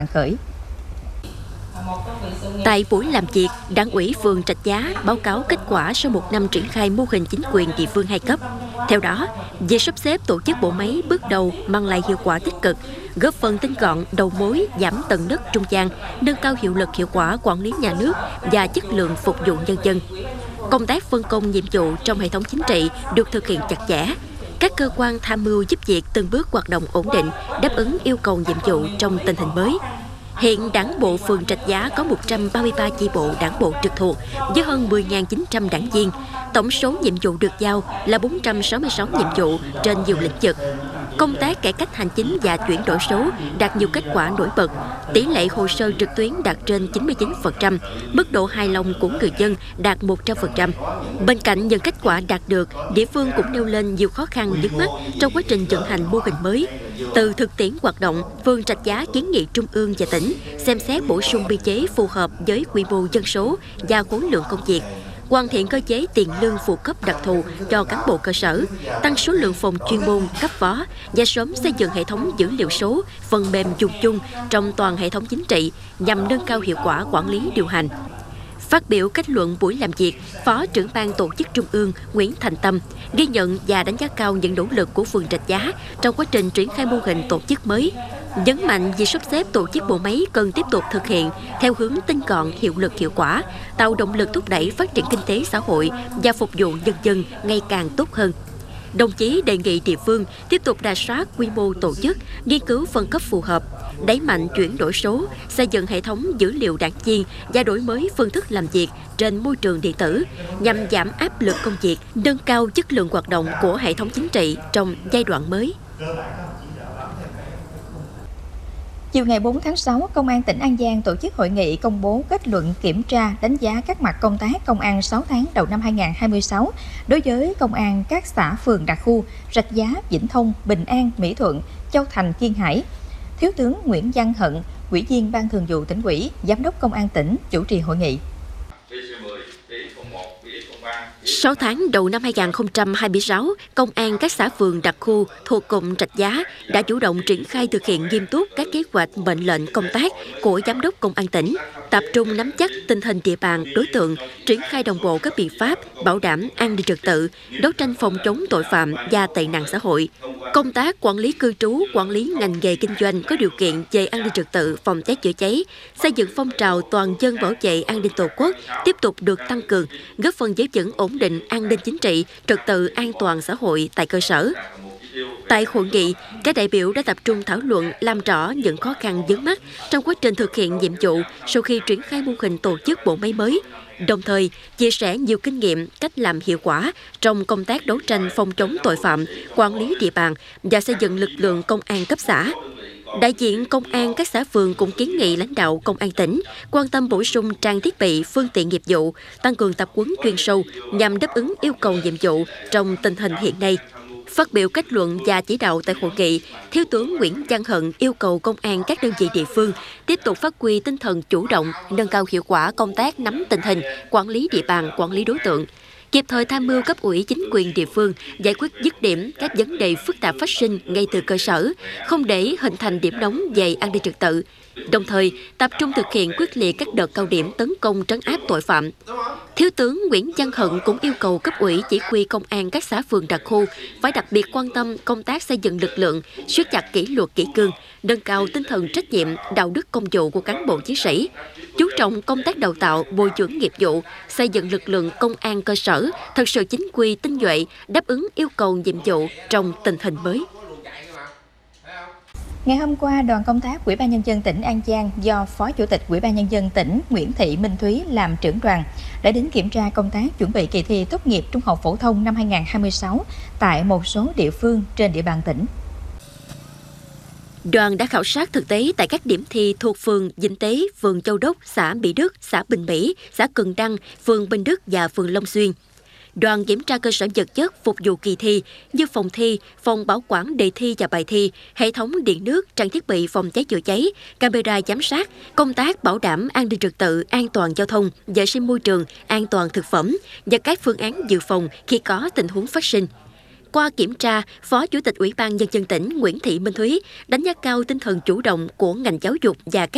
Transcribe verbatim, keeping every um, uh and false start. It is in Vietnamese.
khởi. Tại buổi làm việc, Đảng ủy phường Rạch Giá báo cáo kết quả sau một năm triển khai mô hình chính quyền địa phương hai cấp. Theo đó, việc sắp xếp tổ chức bộ máy bước đầu mang lại hiệu quả tích cực, góp phần tinh gọn đầu mối, giảm tầng nấc trung gian, nâng cao hiệu lực hiệu quả quản lý nhà nước và chất lượng phục vụ nhân dân. Công tác phân công nhiệm vụ trong hệ thống chính trị được thực hiện chặt chẽ. Các cơ quan tham mưu giúp việc từng bước hoạt động ổn định, đáp ứng yêu cầu nhiệm vụ trong tình hình mới. Hiện Đảng bộ phường Rạch Giá có một trăm ba mươi ba chi bộ đảng bộ trực thuộc với hơn mười nghìn chín trăm đảng viên. Tổng số nhiệm vụ được giao là bốn trăm sáu mươi sáu nhiệm vụ trên nhiều lĩnh vực. Công tác cải cách hành chính và chuyển đổi số đạt nhiều kết quả nổi bật. Tỷ lệ hồ sơ trực tuyến đạt trên chín mươi chín phần trăm, mức độ hài lòng của người dân đạt một trăm phần trăm. Bên cạnh những kết quả đạt được, địa phương cũng nêu lên nhiều khó khăn vướng mắc trong quá trình vận hành mô hình mới. Từ thực tiễn hoạt động, phường Rạch Giá kiến nghị Trung ương và tỉnh xem xét bổ sung biên chế phù hợp với quy mô dân số và khối lượng công việc, hoàn thiện cơ chế tiền lương phụ cấp đặc thù cho cán bộ cơ sở, tăng số lượng phòng chuyên môn cấp phó và sớm xây dựng hệ thống dữ liệu số, phần mềm dùng chung trong toàn hệ thống chính trị nhằm nâng cao hiệu quả quản lý điều hành. Phát biểu kết luận buổi làm việc, Phó trưởng ban tổ chức Trung ương Nguyễn Thành Tâm ghi nhận và đánh giá cao những nỗ lực của phường Rạch Giá trong quá trình triển khai mô hình tổ chức mới, nhấn mạnh việc sắp xếp tổ chức bộ máy cần tiếp tục thực hiện theo hướng tinh gọn, hiệu lực hiệu quả, tạo động lực thúc đẩy phát triển kinh tế xã hội và phục vụ nhân dân ngày càng tốt hơn. Đồng chí đề nghị địa phương tiếp tục rà soát quy mô tổ chức, nghiên cứu phân cấp phù hợp, đẩy mạnh chuyển đổi số, xây dựng hệ thống dữ liệu đảng viên và đổi mới phương thức làm việc trên môi trường điện tử nhằm giảm áp lực công việc, nâng cao chất lượng hoạt động của hệ thống chính trị trong giai đoạn mới. Chiều ngày bốn tháng sáu, Công an tỉnh An Giang tổ chức hội nghị công bố kết luận kiểm tra đánh giá các mặt công tác công an sáu tháng đầu năm hai nghìn không trăm hai mươi sáu đối với công an các xã phường đặc khu Rạch Giá, Vĩnh Thông, Bình An, Mỹ Thuận, Châu Thành, Kiên Hải. Thiếu tướng Nguyễn Văn Hận, Ủy viên Ban Thường vụ Tỉnh ủy, Giám đốc Công an tỉnh chủ trì hội nghị. sáu tháng đầu năm hai nghìn không trăm hai mươi sáu, Công an các xã phường đặc khu thuộc cụm Rạch Giá đã chủ động triển khai thực hiện nghiêm túc các kế hoạch mệnh lệnh công tác của Giám đốc Công an tỉnh, tập trung nắm chắc tình hình địa bàn, đối tượng, triển khai đồng bộ các biện pháp bảo đảm an ninh trật tự, đấu tranh phòng chống tội phạm và tệ nạn xã hội. Công tác quản lý cư trú, quản lý ngành nghề kinh doanh có điều kiện về an ninh trật tự, phòng cháy chữa cháy, xây dựng phong trào toàn dân bảo vệ an ninh Tổ quốc tiếp tục được tăng cường, góp phần giữ vững ổn định an ninh chính trị, trật tự an toàn xã hội tại cơ sở. Tại hội nghị, các đại biểu đã tập trung thảo luận làm rõ những khó khăn vướng mắc trong quá trình thực hiện nhiệm vụ sau khi triển khai mô hình tổ chức bộ máy mới, đồng thời chia sẻ nhiều kinh nghiệm cách làm hiệu quả trong công tác đấu tranh phòng chống tội phạm, quản lý địa bàn và xây dựng lực lượng công an cấp xã. Đại diện Công an các xã phường cũng kiến nghị lãnh đạo Công an tỉnh quan tâm bổ sung trang thiết bị, phương tiện nghiệp vụ, tăng cường tập huấn chuyên sâu nhằm đáp ứng yêu cầu nhiệm vụ trong tình hình hiện nay. Phát biểu kết luận và chỉ đạo tại hội nghị, Thiếu tướng Nguyễn Văn Hận yêu cầu công an các đơn vị địa phương tiếp tục phát huy tinh thần chủ động, nâng cao hiệu quả công tác nắm tình hình, quản lý địa bàn, quản lý đối tượng, kịp thời tham mưu cấp ủy chính quyền địa phương giải quyết dứt điểm các vấn đề phức tạp phát sinh ngay từ cơ sở, không để hình thành điểm nóng về an ninh trật tự. Đồng thời, tập trung thực hiện quyết liệt các đợt cao điểm tấn công trấn áp tội phạm. Thiếu tướng Nguyễn Văn Hận cũng yêu cầu cấp ủy chỉ huy công an các xã phường đặc khu phải đặc biệt quan tâm công tác xây dựng lực lượng, siết chặt kỷ luật kỷ cương, nâng cao tinh thần trách nhiệm, đạo đức công vụ của cán bộ chiến sĩ, chú trọng công tác đào tạo, bồi dưỡng nghiệp vụ, xây dựng lực lượng công an cơ sở thật sự chính quy, tinh nhuệ, đáp ứng yêu cầu nhiệm vụ trong tình hình mới. Ngày hôm qua, đoàn công tác Ủy ban Nhân dân tỉnh An Giang do Phó Chủ tịch Ủy ban Nhân dân tỉnh Nguyễn Thị Minh Thúy làm trưởng đoàn đã đến kiểm tra công tác chuẩn bị kỳ thi tốt nghiệp trung học phổ thông năm hai nghìn không trăm hai mươi sáu tại một số địa phương trên địa bàn tỉnh. Đoàn đã khảo sát thực tế tại các điểm thi thuộc phường Vĩnh Tế, phường Châu Đốc, xã Mỹ Đức, xã Bình Mỹ, xã Cần Đăng, phường Bình Đức và phường Long Xuyên. Đoàn kiểm tra cơ sở vật chất phục vụ kỳ thi như phòng thi, phòng bảo quản đề thi và bài thi, hệ thống điện nước, trang thiết bị phòng cháy chữa cháy, camera giám sát, công tác bảo đảm an ninh trật tự, an toàn giao thông, vệ sinh môi trường, an toàn thực phẩm và các phương án dự phòng khi có tình huống phát sinh. Qua kiểm tra, Phó Chủ tịch Ủy ban Nhân dân tỉnh Nguyễn Thị Minh Thúy đánh giá cao tinh thần chủ động của ngành giáo dục và các